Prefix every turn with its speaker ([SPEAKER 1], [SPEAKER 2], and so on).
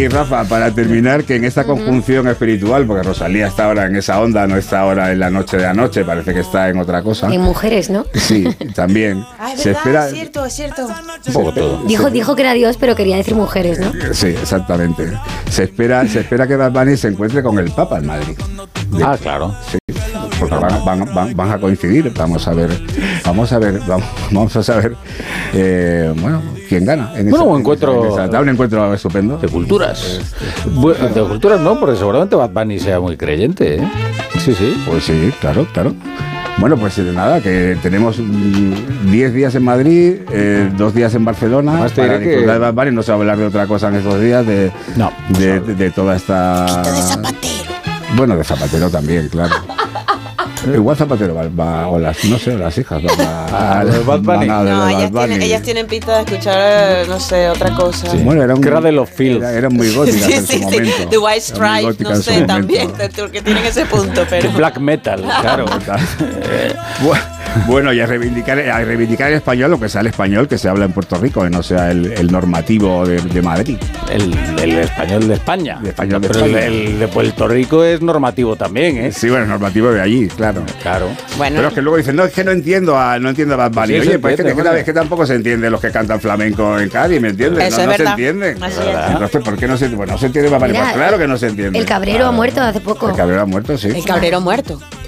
[SPEAKER 1] Y Rafa, para terminar, que en esta conjunción espiritual, porque Rosalía está ahora en esa onda, no está ahora en la noche de anoche, parece que está en otra cosa.
[SPEAKER 2] En mujeres, ¿no?
[SPEAKER 1] Sí, también.
[SPEAKER 3] Es
[SPEAKER 1] Se
[SPEAKER 3] verdad,
[SPEAKER 1] espera.
[SPEAKER 3] es cierto.
[SPEAKER 4] Un poco todo.
[SPEAKER 2] Dijo que era Dios, pero quería decir mujeres, ¿no?
[SPEAKER 1] Sí, exactamente. Se espera que Bad Bunny se encuentre con el Papa en Madrid.
[SPEAKER 4] Ah, claro.
[SPEAKER 1] Sí, porque van a coincidir. Vamos a saber, bueno, quién gana.
[SPEAKER 4] Un encuentro
[SPEAKER 1] estupendo.
[SPEAKER 4] de culturas. De culturas no, porque seguramente Bad Bunny sea muy creyente, ¿eh? Sí.
[SPEAKER 1] Pues sí, claro. Bueno, pues nada, que tenemos 10 días en Madrid, 2 días en Barcelona.
[SPEAKER 4] Además, te
[SPEAKER 1] para
[SPEAKER 4] diré
[SPEAKER 1] disfrutar de Bad Bunny. No se va a hablar de otra cosa en esos días, de toda esta...
[SPEAKER 3] De Zapatero.
[SPEAKER 1] Bueno, de Zapatero también, claro. Igual Zapatero va o las, no sé, las hijas
[SPEAKER 4] Bad Bunny.
[SPEAKER 3] No, ellas tienen pinta de escuchar, no sé, otra cosa.
[SPEAKER 1] Sí. Bueno,
[SPEAKER 4] Cradle of Filth.
[SPEAKER 1] Eran muy góticas en su momento.
[SPEAKER 3] The White Stripes, no sé, también, porque tienen ese punto, pero...
[SPEAKER 4] Black metal, claro.
[SPEAKER 1] Bueno, y a reivindicar el español, lo que sea el español que se habla en Puerto Rico, que no sea el normativo de Madrid.
[SPEAKER 4] El español de España.
[SPEAKER 1] Español de
[SPEAKER 4] Pero
[SPEAKER 1] España.
[SPEAKER 4] el de Puerto Rico es normativo también, ¿eh?
[SPEAKER 1] Sí, bueno, el normativo de allí, claro.
[SPEAKER 3] Bueno.
[SPEAKER 1] Pero es que luego dicen, no, es que no entiendo a Bad Bunny.
[SPEAKER 4] Sí,
[SPEAKER 1] Oye, pues
[SPEAKER 4] entiende,
[SPEAKER 1] es que tampoco se entiende los que cantan flamenco en Cádiz, ¿me entiendes?
[SPEAKER 3] Eso es
[SPEAKER 1] no se
[SPEAKER 3] verdad.
[SPEAKER 1] entienden.
[SPEAKER 3] Así es.
[SPEAKER 1] Entonces, ¿por qué no se entiende? Bueno, no se entiende Bad Bunny.
[SPEAKER 2] Mira,
[SPEAKER 1] Pues claro que no se entiende.
[SPEAKER 2] El Cabrero ha muerto hace poco.
[SPEAKER 1] El Cabrero ha muerto, sí.
[SPEAKER 3] El Cabrero muerto.